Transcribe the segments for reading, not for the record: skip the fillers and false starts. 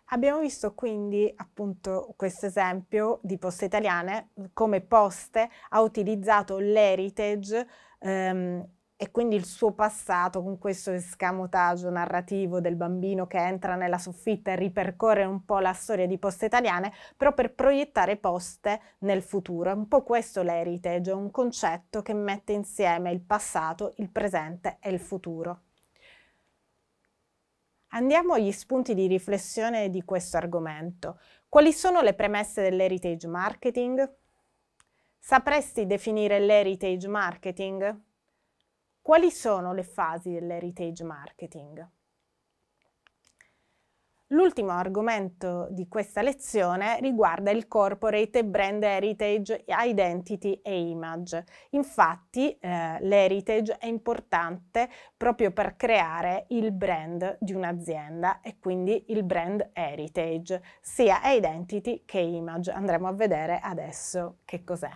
Abbiamo visto quindi appunto questo esempio di Poste Italiane, come Poste ha utilizzato l'heritage e quindi il suo passato con questo escamotage narrativo del bambino che entra nella soffitta e ripercorre un po' la storia di Poste Italiane, però per proiettare Poste nel futuro. È un po' questo l'heritage, un concetto che mette insieme il passato, il presente e il futuro. Andiamo agli spunti di riflessione di questo argomento. Quali sono le premesse dell'heritage marketing? Sapresti definire l'heritage marketing? Quali sono le fasi dell'heritage marketing? L'ultimo argomento di questa lezione riguarda il corporate brand heritage, identity e image. Infatti l'heritage è importante proprio per creare il brand di un'azienda e quindi il brand heritage, sia identity che image. Andremo a vedere adesso che cos'è.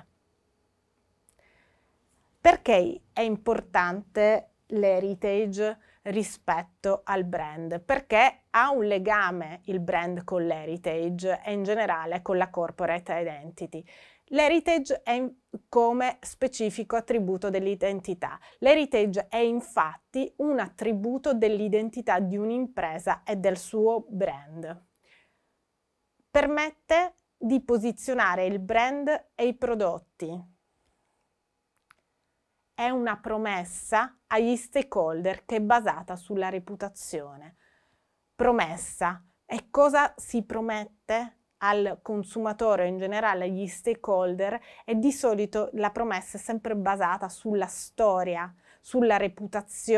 Perché è importante l'heritage rispetto al brand? Perché ha un legame il brand con l'heritage e in generale con la corporate identity. L'heritage è come specifico attributo dell'identità. L'heritage è infatti un attributo dell'identità di un'impresa e del suo brand. Permette di posizionare il brand e i prodotti. È una promessa agli stakeholder che è basata sulla reputazione. Promessa. E cosa si promette al consumatore o in generale agli stakeholder? E di solito la promessa è sempre basata sulla storia, sulla reputazione